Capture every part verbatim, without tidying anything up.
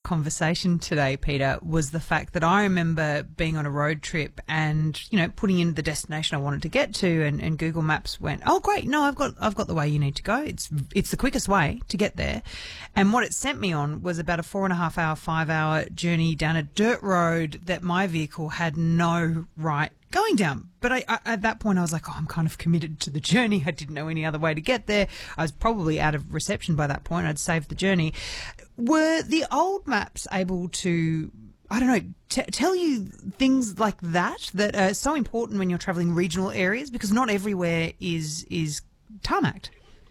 conversation today, Peter, was the fact that I remember being on a road trip and, you know, putting in the destination I wanted to get to, and, and Google Maps went, oh, great, no, I've got I've got the way you need to go. It's it's the quickest way to get there. And what it sent me on was about a four and a half hour, five hour journey down a dirt road that my vehicle had no right going down. But I, I, at that point, I was like, oh, I'm kind of committed to the journey. I didn't know any other way to get there. I was probably out of reception by that point. I'd saved the journey. Were the old maps able to, I don't know, t- tell you things like that that are so important when you're travelling regional areas? Because not everywhere is is tarmacked.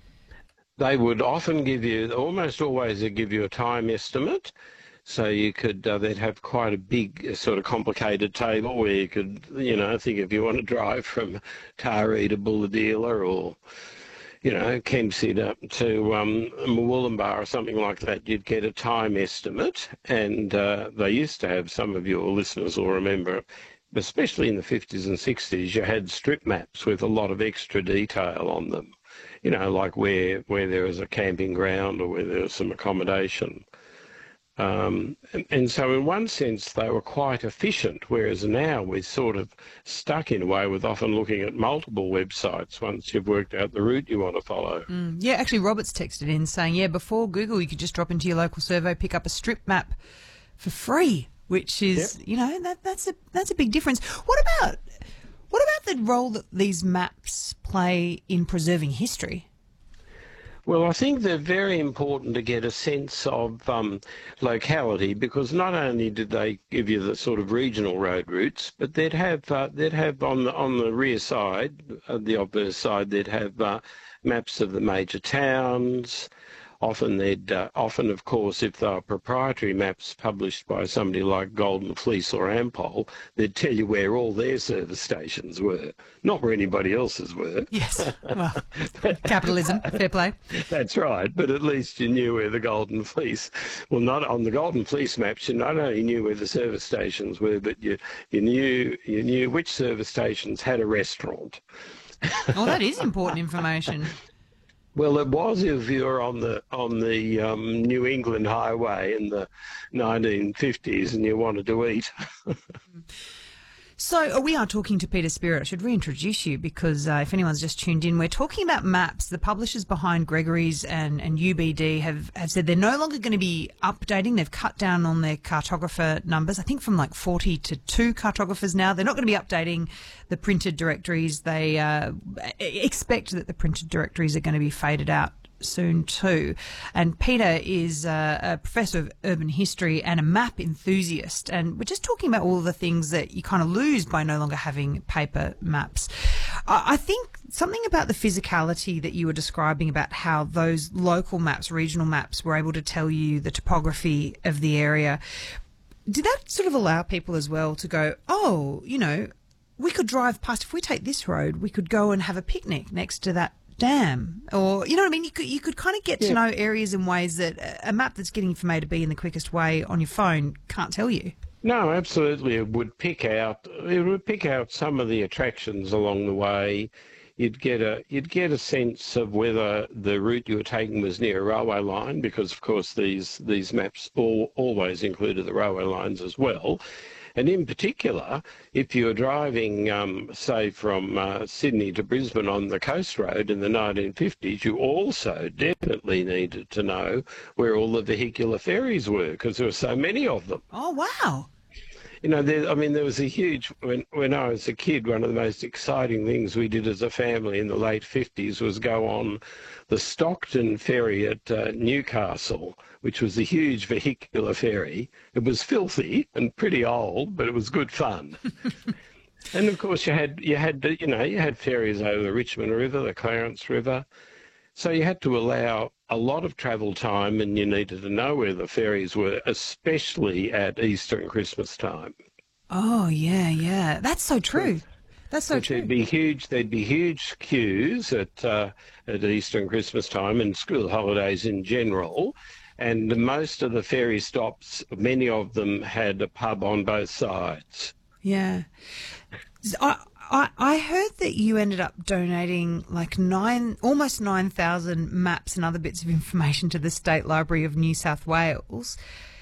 They would often give you, almost always, they give you a time estimate. So you could, uh, they'd have quite a big uh, sort of complicated table where you could, you know, think if you want to drive from Taree to Bulahdelah or, you know, Kempsey to, to um, Murwillumbah or something like that, you'd get a time estimate. And uh, they used to have, some of your listeners will remember, especially in the fifties and sixties, you had strip maps with a lot of extra detail on them, you know, like where, where there was a camping ground or where there was some accommodation. Um, and, and so in one sense they were quite efficient, whereas now we're sort of stuck in a way with often looking at multiple websites once you've worked out the route you want to follow. Mm. Yeah, actually Robert's texted in saying, yeah, before Google you could just drop into your local survey, pick up a strip map for free, which is, yep. you know, that that's a that's a big difference. What about what about the role that these maps play in preserving history? Well, I think they're very important to get a sense of um, locality, because not only did they give you the sort of regional road routes, but they'd have uh, they'd have on the on the rear side, uh, the obverse side, they'd have uh, maps of the major towns. Often they'd uh, often, of course, if they were proprietary maps published by somebody like Golden Fleece or Ampol, they'd tell you where all their service stations were, not where anybody else's were. Yes, well, capitalism, fair play. That's right, but at least you knew where the Golden Fleece, well, not on the Golden Fleece maps, you not only knew where the service stations were, but you, you knew you knew which service stations had a restaurant. Oh, that is important information. Well, it was if you were on the on the um, New England Highway in the nineteen fifties and you wanted to eat. So uh, we are talking to Peter Spearitt. I should reintroduce you because uh, if anyone's just tuned in, we're talking about maps. The publishers behind Gregory's and, and U B D have, have said they're no longer going to be updating. They've cut down on their cartographer numbers, I think from like forty to two cartographers now. They're not going to be updating the printed directories. They uh, expect that the printed directories are going to be faded out soon too. And Peter is uh, a professor of urban history and a map enthusiast, and we're just talking about all the things that you kind of lose by no longer having paper maps. I think something about the physicality that you were describing about how those local maps, regional maps, were able to tell you the topography of the area. Did that sort of allow people as well to go, oh, you know, we could drive past, if we take this road, we could go and have a picnic next to that dam, or you know what I mean, you could you could kind of get yeah. to know areas in ways that a map that's getting from A to B in the quickest way on your phone can't tell you. No, absolutely. It would pick out it would pick out some of the attractions along the way. You'd get a you'd get a sense of whether the route you were taking was near a railway line, because of course these these maps all, always included the railway lines as well. And in particular, if you were driving, um, say, from uh, Sydney to Brisbane on the Coast Road in the nineteen fifties, you also definitely needed to know where all the vehicular ferries were, because there were so many of them. Oh, wow. You know, there, I mean, there was a huge, when, when I was a kid, one of the most exciting things we did as a family in the late fifties was go on the Stockton ferry at uh, Newcastle, which was a huge vehicular ferry. It was filthy and pretty old, but it was good fun. And of course you had, you had, you know, you had ferries over the Richmond River, the Clarence River. So you had to allow a lot of travel time, and you needed to know where the ferries were, especially at Easter and Christmas time. Oh, yeah, yeah. That's so true. That's so true. There'd be huge, there'd be huge queues at, uh, at Easter and Christmas time and school holidays in general. And most of the ferry stops, many of them had a pub on both sides. Yeah. I, I, I heard that you ended up donating like nine, almost nine thousand maps and other bits of information to the State Library of New South Wales.